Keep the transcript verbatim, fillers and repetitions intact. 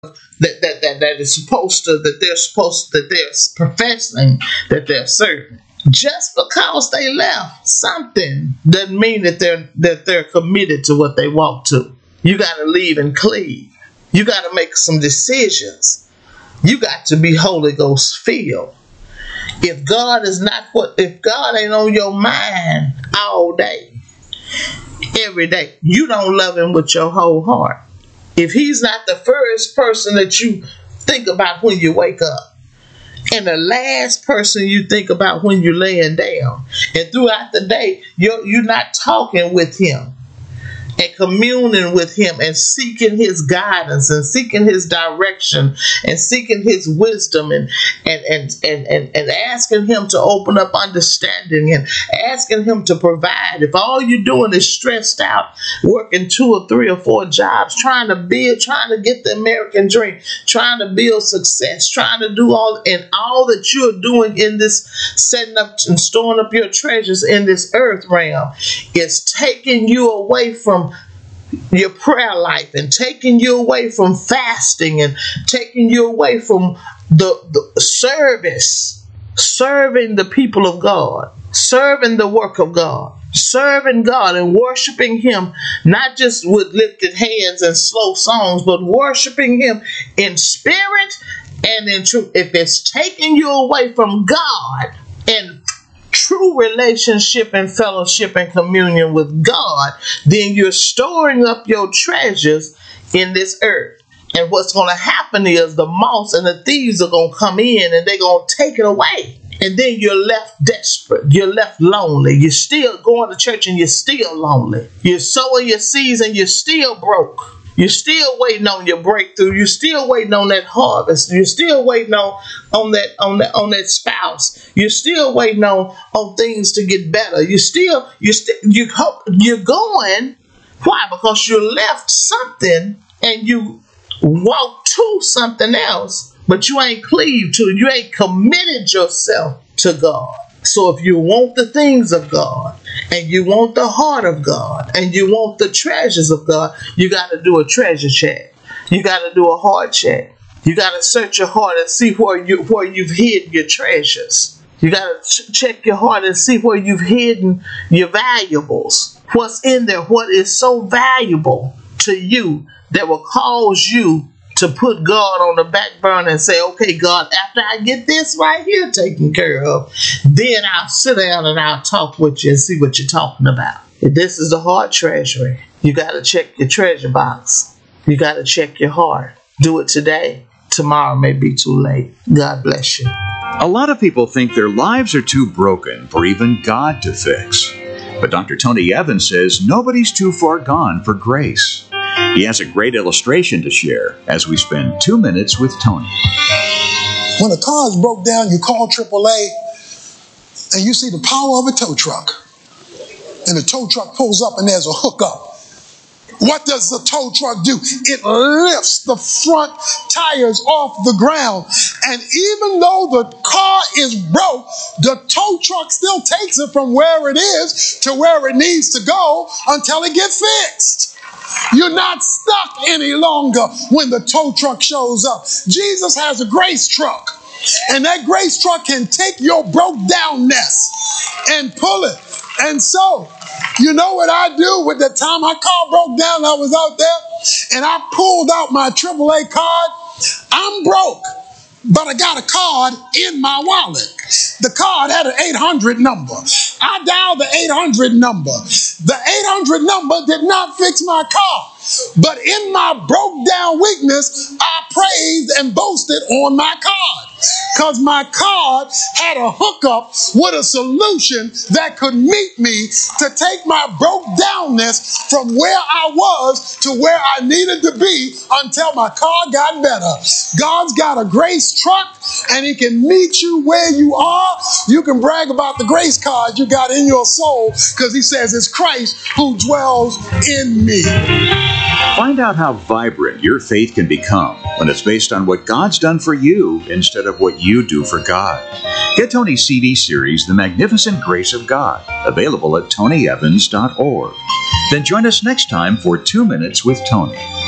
that, that, that, that is supposed to, that they're supposed, that they're professing that they're serving. Just because they left something doesn't mean that they're, that they're committed to what they walk to. You got to leave and cleave. You got to make some decisions. You got to be Holy Ghost filled. If God is not what, if God ain't on your mind all day, every day, you don't love him with your whole heart. If he's not the first person that you think about when you wake up, and the last person you think about when you're laying down, and throughout the day, you're, you're not talking with him and communing with him and seeking his guidance and seeking his direction and seeking his wisdom and and and and and, and asking him to open up understanding and asking him to provide. If all you're doing is stressed out, working two or three or four jobs, trying to build, trying to get the American dream, trying to build success, trying to do all, and all that you're doing in this, setting up and storing up your treasures in this earth realm, is taking you away from your prayer life and taking you away from fasting and taking you away from the, the service, serving the people of God, serving the work of God, serving God and worshiping him, not just with lifted hands and slow songs, but worshiping him in spirit and in truth. If it's taking you away from God and true relationship and fellowship and communion with God, then you're storing up your treasures in this earth. And what's going to happen is the moths and the thieves are going to come in and they're going to take it away. And then you're left desperate. You're left lonely. You're still going to church and you're still lonely. You're sowing your seeds and you're still broke. You're still waiting on your breakthrough. You're still waiting on that harvest. You're still waiting on, on that on that on that spouse. You're still waiting on, on things to get better. You still you still you hope you're going. Why? Because you left something and you walked to something else, but you ain't cleaved to it. You ain't committed yourself to God. So if you want the things of God and you want the heart of God and you want the treasures of God, you got to do a treasure check. You got to do a heart check. You got to search your heart and see where you where you've hid your treasures. You got to ch- check your heart and see where you've hidden your valuables. What's in there? What is so valuable to you that will cause you to put God on the back burner and say, okay, God, after I get this right here taken care of, then I'll sit down and I'll talk with you and see what you're talking about. If this is the heart treasury, you got to check your treasure box. You got to check your heart. Do it today. Tomorrow may be too late. God bless you. A lot of people think their lives are too broken for even God to fix. But Doctor Tony Evans says nobody's too far gone for grace. He has a great illustration to share as we spend two minutes with Tony. When a car is broke down, you call triple A and you see the power of a tow truck. And the tow truck pulls up and there's a hookup. What does the tow truck do? It lifts the front tires off the ground. And even though the car is broke, the tow truck still takes it from where it is to where it needs to go until it gets fixed. You're not stuck any longer when the tow truck shows up. Jesus has a grace truck, and that grace truck can take your broke downness and pull it. And so, you know what I do with the time my car broke down, I was out there, and I pulled out my triple A card. I'm broke, but I got a card in my wallet. The card had an eight hundred number. I dialed the eight hundred number. The eight hundred number did not fix my car. But in my broke down weakness, I praised and boasted on my card. Because my card had a hookup with a solution that could meet me to take my broke downness from where I was to where I needed to be until my car got better. God's got a grace truck and he can meet you where you are. You can brag about the grace card you got in your soul because he says it's Christ who dwells in me. Find out how vibrant your faith can become when it's based on what God's done for you instead of what you do for God. Get Tony's C D series, The Magnificent Grace of God, available at tony evans dot org. Then join us next time for Two Minutes with Tony.